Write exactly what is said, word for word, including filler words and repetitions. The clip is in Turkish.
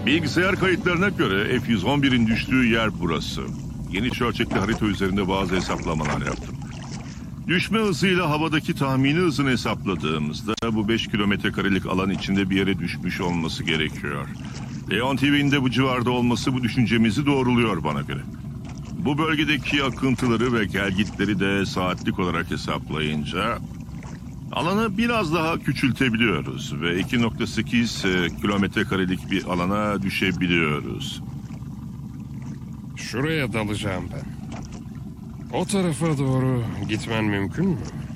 Bilgisayar kayıtlarına göre F yüz on birin düştüğü yer burası. Geniş ölçekli harita üzerinde bazı hesaplamalar yaptım. Düşme hızıyla havadaki tahmini hızını hesapladığımızda bu beş kilometre karelik alan içinde bir yere düşmüş olması gerekiyor. Leon T V'nin de bu civarda olması bu düşüncemizi doğruluyor bana göre. Bu bölgedeki akıntıları ve gelgitleri de saatlik olarak hesaplayınca alanı biraz daha küçültebiliyoruz ve iki nokta sekiz kilometre karelik bir alana düşebiliyoruz. Şuraya dalacağım ben. O tarafa doğru gitmen mümkün mü?